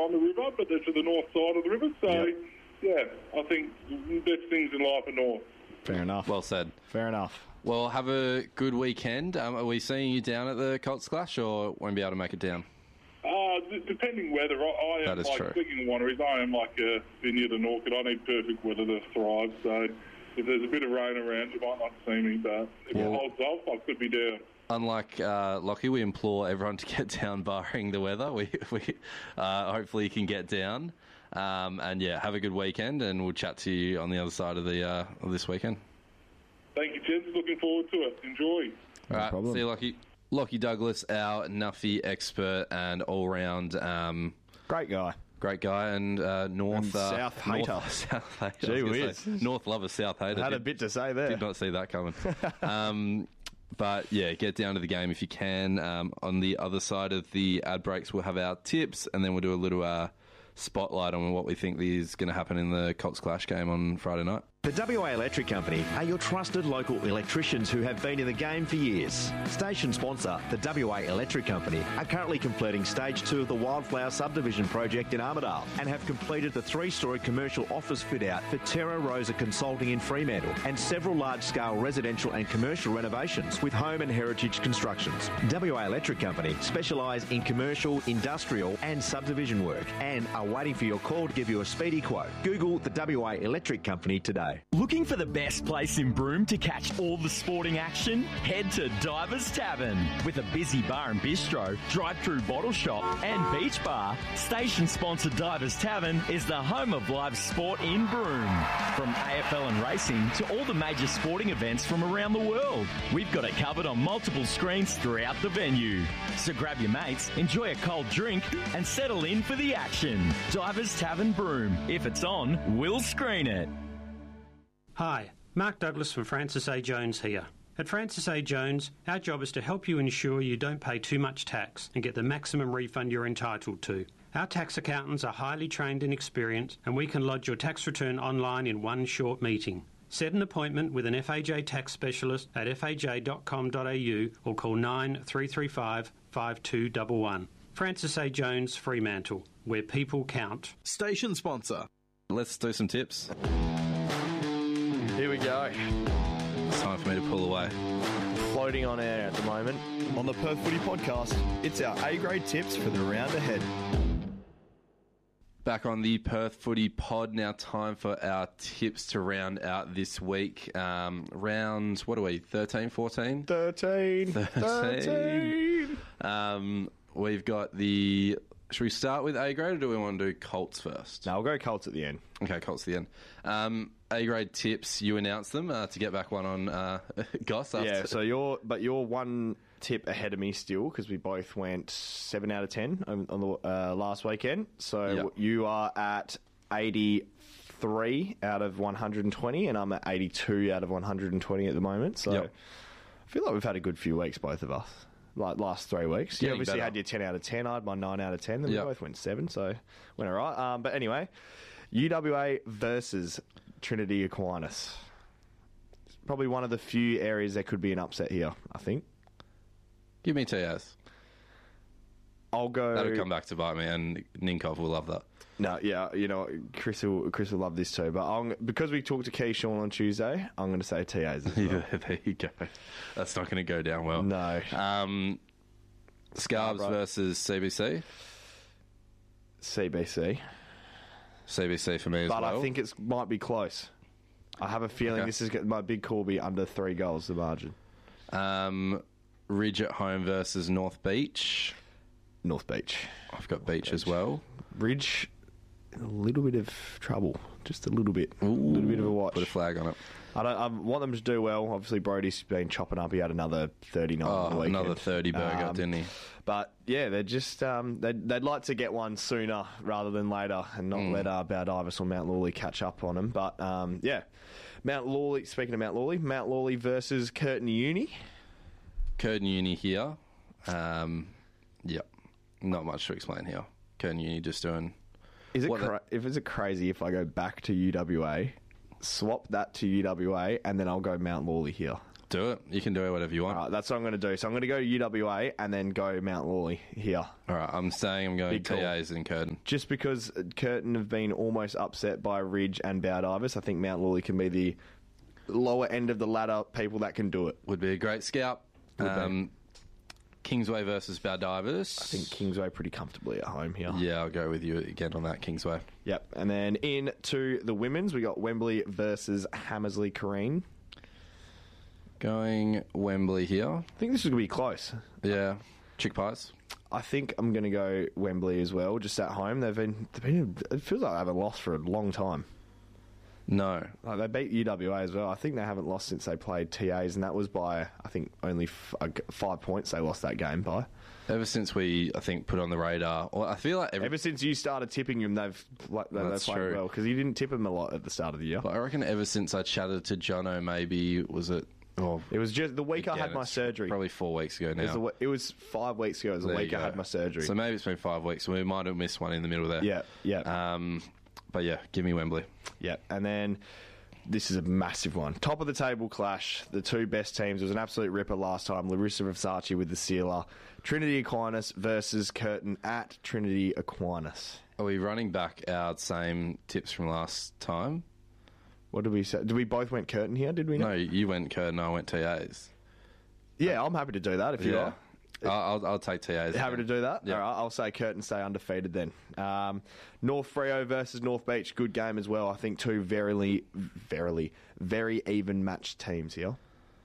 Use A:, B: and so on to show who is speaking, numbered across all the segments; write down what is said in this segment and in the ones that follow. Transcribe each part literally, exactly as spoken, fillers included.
A: on the river, but they're to the north side of the river. So,
B: Yep.
A: yeah, I think the best things in life are north.
B: Fair enough.
C: Well said.
B: Fair enough.
C: Well, have a good weekend. Um, are we seeing you down at the Colts Clash, or won't be able to make it down?
A: Uh, d- depending weather, I, I am
C: That is
A: like,
C: true.
A: speaking of wineries, I am like a vineyard and orchid. I need perfect weather to thrive. So if there's a bit of rain around, you might not see me. But if
C: Well-
A: it holds off, I could be down.
C: Unlike uh, Lockie, we implore everyone to get down, barring the weather. We, we uh, hopefully you can get down. Um, and yeah, have a good weekend, and we'll chat to you on the other side of the uh, of this weekend.
A: Thank you, gents. Looking forward to it. Enjoy.
C: All right,
B: problem.
C: see you, Lockie. Lockie Douglas, our Nuffy expert and all-round um,
B: Great guy.
C: great guy, and uh, North
B: And
C: uh,
B: South hater.
C: North, South hater.
B: Gee
C: I was gonna
B: whiz.
C: say, North lover, South hater.
B: I had a
C: Did-
B: bit to say there.
C: Did not see that coming. um, but yeah, get down to the game if you can. Um, on the other side of the ad breaks, we'll have our tips, and then we'll do a little uh, spotlight on what we think is going to happen in the Colts Clash game on Friday night.
D: The W A Electric Company are your trusted local electricians who have been in the game for years. Station sponsor, the W A Electric Company, are currently completing stage two of the Wildflower Subdivision project in Armidale and have completed the three-storey commercial office fit-out for Terra Rosa Consulting in Fremantle and several large-scale residential and commercial renovations with home and heritage constructions. W A Electric Company specialise in commercial, industrial and subdivision work and are waiting for your call to give you a speedy quote. Google the W A Electric Company today.
E: Looking for the best place in Broome to catch all the sporting action? Head to Divers Tavern. With a busy bar and bistro, drive-through bottle shop and beach bar, station sponsor Divers Tavern is the home of live sport in Broome. From A F L and racing to all the major sporting events from around the world, we've got it covered on multiple screens throughout the venue. So grab your mates, enjoy a cold drink and settle in for the action. Divers Tavern Broome. If it's on, we'll screen it.
F: Hi, Mark Douglas from Francis A. Jones here. At Francis A. Jones, our job is to help you ensure you don't pay too much tax and get the maximum refund you're entitled to. Our tax accountants are highly trained and experienced, and we can lodge your tax return online in one short meeting. Set an appointment with an F A J tax specialist at f a j dot com dot a u or call nine three three five, five two one one. Francis A. Jones, Fremantle, where people count.
G: Station sponsor.
C: Let's do some tips.
B: Here we go.
C: It's time for me to pull away.
B: Floating on air at the moment. On the Perth Footy Podcast, it's our A-grade tips for the round ahead.
C: Back on the Perth Footy Pod, now time for our tips to round out this week. Um, rounds, what are we, thirteen, fourteen?
B: thirteen.
C: thirteen. Um, we've got the... Should we start with A-grade, or do we want to do Colts first?
B: No, we'll go Colts at the end.
C: Okay, Colts at the end. Um, A-grade tips, you announced them uh, to get back one on uh, Goss. After.
B: Yeah, so you're, but you're one tip ahead of me still because we both went seven out of ten on, on the uh, last weekend. So
C: Yep.
B: you are at eighty-three out of one hundred twenty, and I'm at eighty-two out of one hundred twenty at the moment. So
C: Yep.
B: I feel like we've had a good few weeks, both of us. Like last three weeks. You
C: Getting
B: obviously
C: better.
B: had your ten out of ten. I had my nine out of ten. Then
C: Yep.
B: we both went seven, so went all right. Um, but anyway, U W A versus Trinity Aquinas. It's probably one of the few areas there could be an upset here, I think.
C: Give me T S.
B: I'll go...
C: That'll come back to bite me, and Ninkov will love that.
B: No, yeah, you know, Chris will, Chris will love this too. But I'm, because we talked to Keyshawn on Tuesday, I'm going to say T As as well.
C: Yeah, there you go. That's not going to go down well.
B: No.
C: Um, Scarbs
B: Right.
C: versus C B C.
B: C B C.
C: C B C for me as
B: But
C: well.
B: I think it might be close. I have a feeling
C: Okay.
B: this is get- my big call will be under three goals, the margin.
C: Um, Ridge at home versus North Beach.
B: North Beach.
C: I've got Beach as well.
B: Ridge, a little bit of trouble. Just a little bit. A little bit of a watch.
C: Put a flag on it.
B: I don't. I want them to do well. Obviously, Brody's been chopping up. He had another thirty-nine on the
C: Oh,
B: weekend.
C: another thirty burger,
B: Um,
C: didn't he?
B: But yeah, they're just um, they'd, they'd like to get one sooner rather than later, and not
C: Mm.
B: let uh, Baldivis or Mount Lawley catch up on them. But um, yeah, Mount Lawley. Speaking of Mount Lawley, Mount Lawley versus Curtin Uni.
C: Curtin Uni here. Um, yep. Not much to explain here. Curtin Uni just doing...
B: Is it
C: What the-
B: cra- if is it crazy if I go back to U W A, swap that to U W A, and then I'll go Mount Lawley here?
C: Do it. You can do it whatever you want.
B: All right, that's what I'm going to do. So I'm going to go to U W A and then go Mount Lawley here.
C: All right, I'm saying I'm going
B: Big
C: T
B: call.
C: As in Curtin.
B: Just because Curtin have been almost upset by Ridge and Bowdivers, I think Mount Lawley can be the lower end of the ladder people that can do it.
C: Would be a great scout.
B: Would be.
C: Um, Kingsway versus Bowdivers.
B: I think Kingsway pretty comfortably at home here.
C: Yeah, I'll go with you again on that, Kingsway.
B: Yep. And then into the women's, we got Wembley versus Hammersley Careen.
C: Going Wembley here.
B: I think this is going to be close.
C: Yeah. Chick pies.
B: I think I'm going to go Wembley as well, just at home. They've been, they've been, it feels like they haven't lost for a long time.
C: No.
B: Like they beat U W A as well. I think they haven't lost since they played T As, and that was by, I think, only f- uh, five points they lost that game by.
C: Ever since we, I think, put on the radar, or I feel like every,
B: Ever since you started tipping them, they've, like, they've
C: That's
B: played
C: true.
B: well, because you didn't tip them a lot at the start of the year.
C: but I reckon ever since I chatted to Jono, maybe, was it, oh,
B: It was just the week I
C: again,
B: had my
C: it's
B: surgery.
C: Probably four weeks ago
B: It was,
C: now.
B: the, we- it was five weeks ago. It was the
C: There you
B: week I
C: go.
B: had my surgery.
C: So maybe it's been five weeks, so we might have missed one in the middle there.
B: yeah, yeah.
C: Um, but yeah, give me Wembley.
B: Yeah, and then this is a massive one. Top of the table clash. The two best teams. It was an absolute ripper last time. Larissa Versace with the sealer. Trinity Aquinas versus Curtin at Trinity Aquinas.
C: Are we running back our same tips from last time?
B: What did we say? Did we both went Curtin here? Did we not?
C: No, you went Curtin, I went T As.
B: Yeah, I'm happy to do that if you
C: Yeah.
B: are.
C: I'll, I'll, I'll take T As.
B: Happy to do that?
C: Yeah.
B: All right, I'll say Curtin stay undefeated then. Um, North Freo versus North Beach, good game as well. I think two verily, verily, very even matched teams here.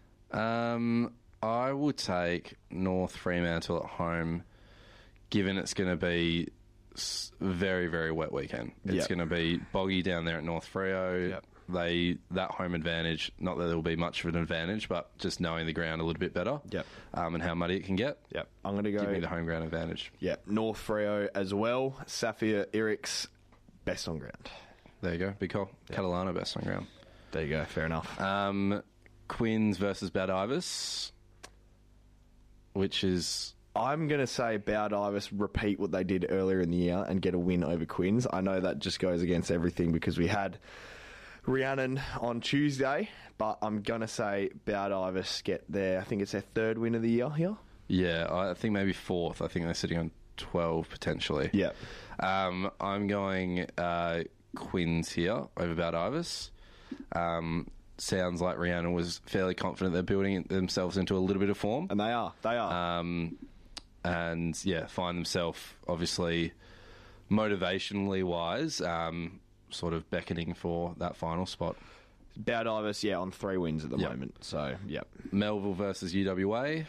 C: Um, I would take North Fremantle at home, given it's going to be s- very, very wet weekend. It's
B: Yep.
C: going to be boggy down there at North Freo.
B: Yep.
C: They that home advantage, not that there will be much of an advantage, but just knowing the ground a little bit better.
B: Yep.
C: Um, and how muddy it can get.
B: Yep, I'm going to go.
C: Give me the home ground advantage.
B: Yep, North Freo as well. Safia Irix, best on ground.
C: There you go. Big call. Catalano best on ground.
B: There you go, fair enough.
C: Um, Quins versus Bowdivers, which is
B: I'm going to say Bowdivers repeat what they did earlier in the year and get a win over Quins. I know that just goes against everything because we had Rhiannon on Tuesday, but I'm going to say Bowdivers get their, I think it's their third win of the year here.
C: yeah. I think maybe fourth. I think they're sitting on twelve potentially.
B: Yeah.
C: Um, I'm going uh, Quins here over Bowdivers. Um, sounds like Rhiannon was fairly confident they're building themselves into a little bit of form.
B: And they are. They are.
C: Um, and yeah, find themselves obviously motivationally wise, um, sort of beckoning for that final spot.
B: Bowdivers, yeah, on three wins at the
C: Yep.
B: moment. So, yep.
C: Melville versus U W A.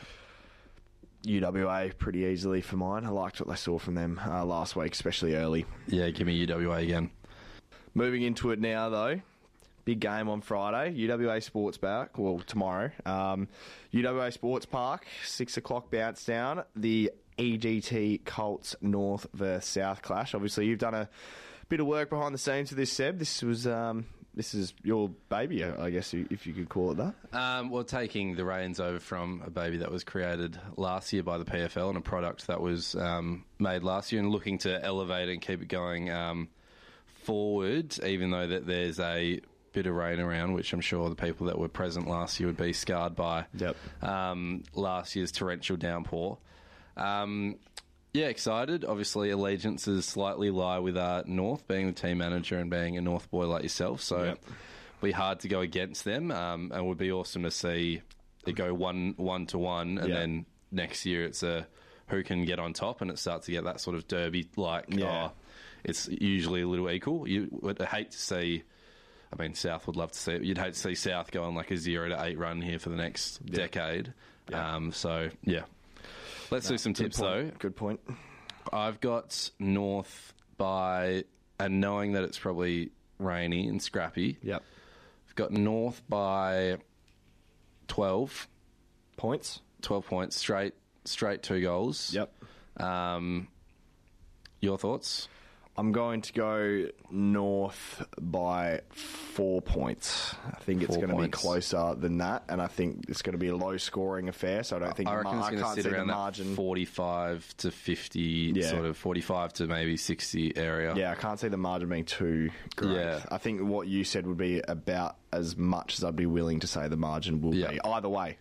B: U W A pretty easily for mine. I liked what I saw from them uh, last week, especially early.
C: Yeah, give me U W A again.
B: Moving into it now, though. Big game on Friday. U W A Sports back. Well, tomorrow. Um, U W A Sports Park, six o'clock bounce down. The E G T Colts North versus South clash. Obviously, you've done a bit of work behind the scenes for this, Seb. This was um, this is your baby, I guess, if you could call it that.
C: Um, well, taking the reins over from a baby that was created last year by the P F L and a product that was um, made last year, and looking to elevate and keep it going um, forward, even though that there's a bit of rain around, which I'm sure the people that were present last year would be scarred by.
B: Yep.
C: Um, last year's torrential downpour. Um, yeah, excited. Obviously, allegiances slightly lie with uh, North, being the team manager and being a North boy like yourself. So
B: Yep.
C: be hard to go against them, um, and would be awesome to see it go one one to one, and
B: Yeah.
C: then next year it's a who can get on top, and it starts to get that sort of derby like.
B: Yeah.
C: Oh, it's usually a little equal. You would hate to see. I mean, South would love to see it. You'd hate to see South go on like a zero to eight run here for the next decade.
B: Yeah.
C: Um, so yeah, let's do some
B: Good
C: tips
B: point.
C: though.
B: Good point.
C: I've got North by, and knowing that it's probably rainy and scrappy.
B: Yep.
C: I've got North by twelve.
B: Points.
C: twelve points, straight, straight two goals.
B: Yep.
C: Um, your thoughts?
B: I'm going to go North by four points. I think it's
C: Four
B: going to be
C: points.
B: closer than that, and I think it's going to be a low-scoring affair. So I don't think
C: I
B: the
C: reckon
B: mar-
C: it's
B: I
C: going to
B: can't
C: sit
B: see the
C: around that
B: margin.
C: forty-five to fifty,
B: Yeah.
C: sort of forty-five to maybe sixty area.
B: Yeah, I can't see the margin being too great.
C: Yeah.
B: I think what you said would be about as much as I'd be willing to say the margin will
C: Yeah.
B: be. Either way,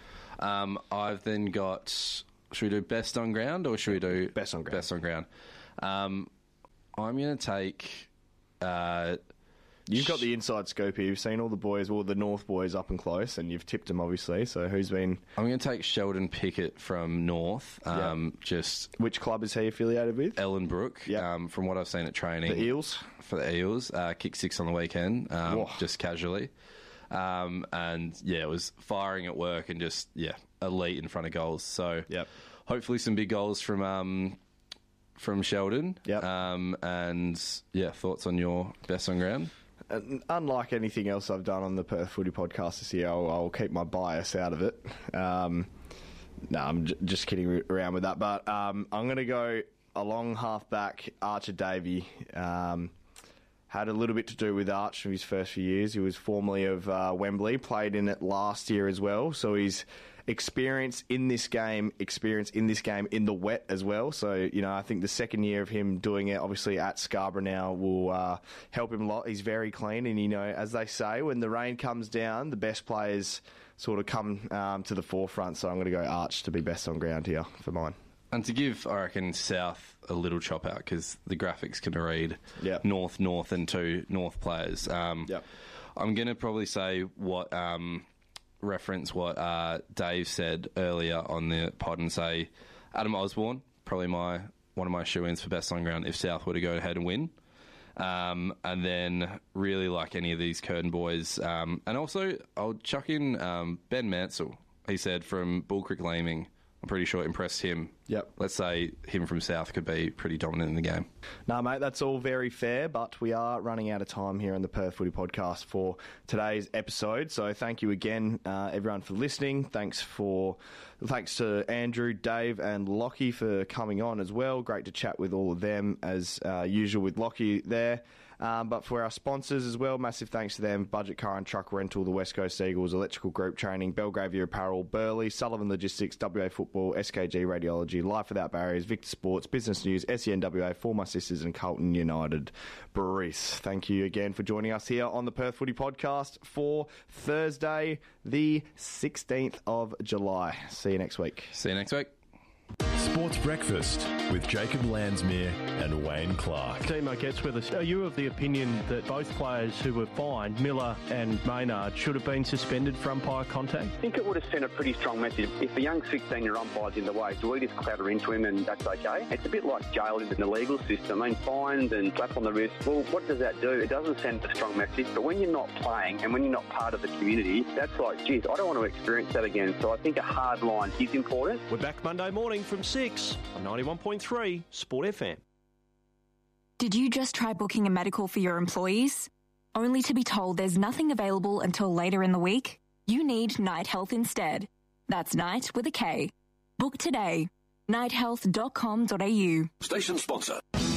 C: Um, I've then got. Should we do best on ground or should we do
B: Best on ground.
C: Best on ground. Um, I'm going to take. Uh,
B: you've got the inside scoop here. You've seen all the boys, all the North boys up and close, and you've tipped them, obviously. So who's been...
C: I'm going to take Sheldon Pickett from North. Um, Just
B: Which club is he affiliated with?
C: Ellenbrook.
B: Yeah.
C: Um, from what I've seen at training.
B: The Eels?
C: For the Eels. Uh, kick six on the weekend, um,
B: Whoa.
C: just casually. Um, and, yeah, it was firing at work and just, yeah, elite in front of goals. So
B: Yep.
C: hopefully some big goals from... Um, From Sheldon.
B: Yep.
C: Um, and, yeah, thoughts on your best on ground?
B: Uh, unlike anything else I've done on the Perth Footy podcast this year, I'll, I'll keep my bias out of it. Um, no, I'm j- just kidding around with that. But um, I'm going to go along half-back, Archer Davey. Um, had a little bit to do with Arch in his first few years. He was formerly of uh, Wembley, played in it last year as well. So he's experience in this game, experience in this game in the wet as well. So, you know, I think the second year of him doing it, obviously at Scarborough now, will uh, help him a lot. He's very clean, and, you know, as they say, when the rain comes down, the best players sort of come um, to the forefront. So I'm going to go Arch to be best on ground here for mine.
C: And to give, I reckon, South a little chop out, because the graphics can read
B: Yep.
C: North, North, and two North players. Um,
B: Yep.
C: I'm going to probably say what... Um, reference what uh, Dave said earlier on the pod and say Adam Osborne, probably my one of my shoe-ins for best on ground if South were to go ahead and win. Um, and then really like any of these Curtin boys. Um, and also I'll chuck in um, Ben Mansell, he said, from Bull Creek Leaming. I'm pretty sure it impressed him.
B: Yep.
C: Let's say him from South could be pretty dominant in the game.
B: No, mate, that's all very fair, but we are running out of time here on the Perth Footy Podcast for today's episode. So thank you again, uh, everyone, for listening. Thanks for, thanks to Andrew, Dave, and Lockie for coming on as well. Great to chat with all of them as uh, usual with Lockie there. Um, but for our sponsors as well, massive thanks to them: Budget Car and Truck Rental, the West Coast Eagles, Electrical Group Training, Belgravia Apparel, Burley, Sullivan Logistics, W A Football, S K G Radiology, Life Without Barriers, Victor Sports, Business News, S E N W A, For My Sisters, and Carlton United Breweries. Thank you again for joining us here on the Perth Footy Podcast for Thursday, the sixteenth of July. See you next week.
C: See you next week.
G: Sports Breakfast with Jacob Landsmere and Wayne Clark.
H: Timo gets with us. Are you of the opinion that both players who were fined, Miller and Maynard, should have been suspended for umpire contact?
I: I think it would have sent a pretty strong message. If a young sixteen-year umpire's in the way, do we just clatter into him and that's okay? It's a bit like jail in the legal system. I mean, fines and slap on the wrist. Well, what does that do? It doesn't send a strong message. But when you're not playing and when you're not part of the community, that's like, geez, I don't want to experience that again. So I think a hard line is important.
H: We're back Monday morning from six on ninety-one point three Sport F M.
J: Did you just try booking a medical for your employees? Only to be told there's nothing available until later in the week? You need Night Health instead. That's Night with a K. Book today. night health dot com dot a u.
K: Station sponsor.